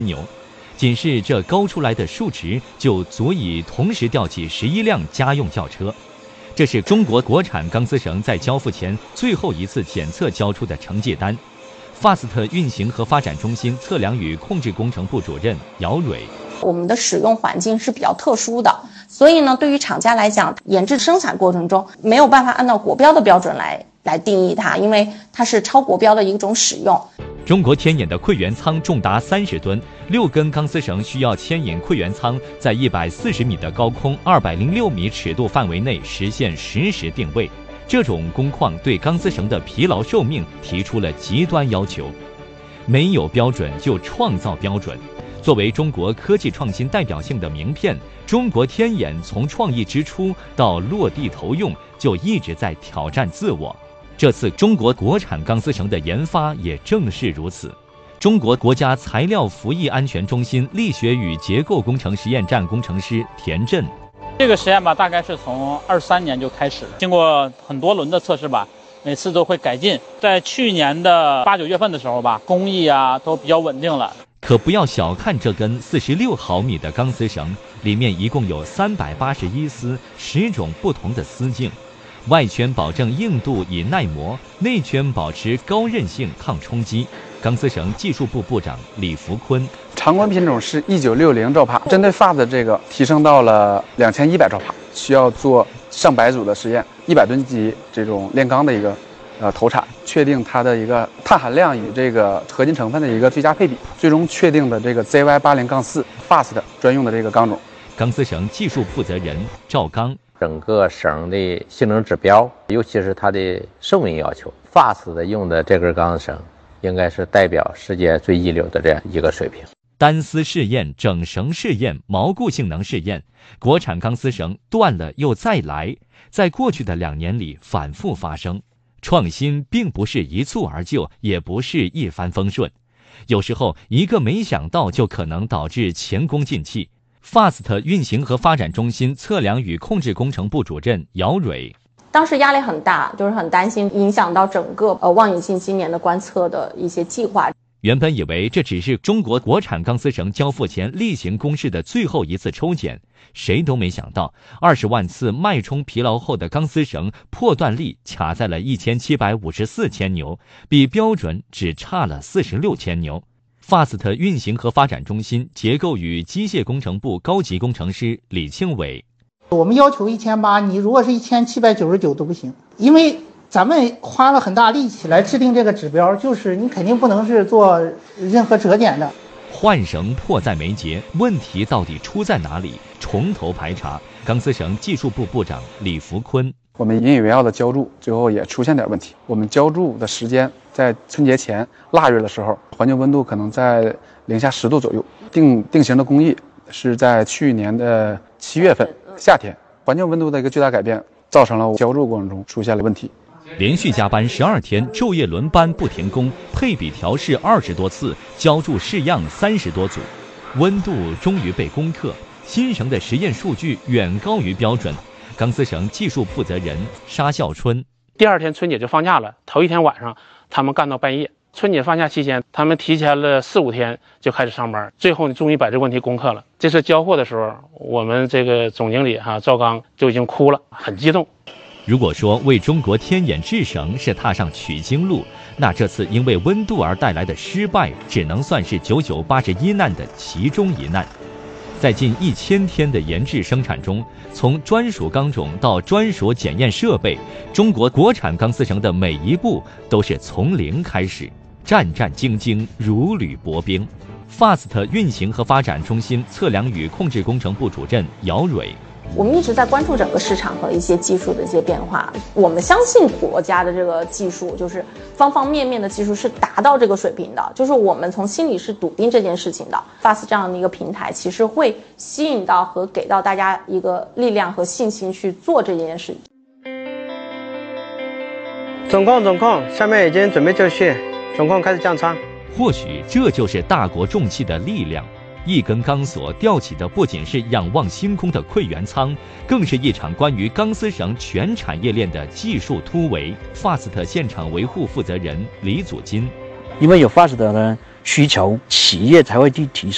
牛。仅是这高出来的数值就足以同时吊起11辆家用轿车。这是中国国产钢丝绳在交付前最后一次检测交出的成绩单。FAST 运行和发展中心测量与控制工程部主任姚蕊： 我们的使用环境是比较特殊的，所以呢，对于厂家来讲，研制生产过程中没有办法按照国标的标准来定义它，因为它是超国标的一种使用。 中国天眼的馈源舱重达30吨，6根钢丝绳需要牵引馈源舱在140米的高空206米尺度范围内实现实时定位。这种工况对钢丝绳的疲劳寿命提出了极端要求。没有标准就创造标准。作为中国科技创新代表性的名片，中国天眼从创意之初到落地投用，就一直在挑战自我。这次中国国产钢丝绳的研发也正是如此。中国国家材料服役安全中心力学与结构工程实验站工程师田震： 这个实验吧，大概是从23年就开始了，经过很多轮的测试吧，每次都会改进。在去年的8、9月份的时候吧，工艺啊都比较稳定了。 可不要小看这根46毫米的钢丝绳，里面一共有381丝，10种不同的丝径。外圈保证硬度以耐磨，内圈保持高韧性抗冲击。钢丝绳技术部部长李福坤： 常规品种是1960兆帕，针对FAST这个提升到了2100兆帕，需要做上百组的实验，100吨级这种炼钢的一个投产，确定它的一个碳含量与这个合金成分的一个最佳配比，最终确定的这个 ZY80-4 FAST 专用的这个钢种。 钢丝绳技术负责人赵刚： 整个绳的性能指标，尤其是它的寿命要求 ，FAST 的用的这根钢丝绳，应该是代表世界最一流的这样一个水平。 单丝试验、整绳试验、锚固性能试验，国产钢丝绳断了又再来，在过去的2年里反复发生。创新并不是一蹴而就，也不是一帆风顺，有时候一个没想到就可能导致前功尽弃。FAST 运行和发展中心测量与控制工程部主任姚蕊： 当时压力很大，就是很担心影响到整个望远镜今年的观测的一些计划。 原本以为这只是中国国产钢丝绳交付前例行公事的最后一次抽检，谁都没想到20万次脉冲疲劳后的钢丝绳破断力卡在了1754千牛，比标准只差了46千牛。FAST 运行和发展中心结构与机械工程部高级工程师李庆伟： 我们要求1800，你如果是1799都不行，因为咱们花了很大力气来制定这个指标，就是你肯定不能是做任何折减的。 换绳迫在眉睫，问题到底出在哪里？从头排查。钢丝绳技术部部长李福坤： 我们引以为傲的浇筑最后也出现点问题。我们浇筑的时间在春节前腊月的时候，环境温度可能在零下10度左右。定型的工艺是在去年的7月份夏天，环境温度的一个巨大改变，造成了浇筑过程中出现了问题。 连续加班12天，昼夜轮班不停工，配比调试20多次，浇筑试样30多组，温度终于被攻克。新绳的实验数据远高于标准。钢丝绳技术负责人沙孝春： 第2天春节就放假了，头1天晚上他们干到半夜。春节放假期间，他们提前了4、5天就开始上班，最后终于把这个问题攻克了。这次交货的时候，我们这个总经理赵刚就已经哭了，很激动。 如果说为中国天眼制绳是踏上取经路，那这次因为温度而带来的失败，只能算是991难的其中一难。在近1000天的研制生产中，从专属钢种到专属检验设备，中国国产钢丝绳的每一步都是从零开始，战战兢兢，如履薄冰。FAST 运行和发展中心测量与控制工程部主任姚蕊： 我们一直在关注整个市场和一些技术的一些变化，我们相信国家的这个技术，就是方方面面的技术是达到这个水平的，就是我们从心里是笃定这件事情的。FAST 这样的一个平台，其实会吸引到和给到大家一个力量和信心去做这件事情。 总控，下面已经准备就绪，总控开始降舱。 或许这就是大国重器的力量。一根钢索吊起的不仅是仰望星空的馈源舱，更是一场关于钢丝绳全产业链的技术突围。FAST 现场维护负责人李祖金： 因为有FAST的需求，企业才会去提升。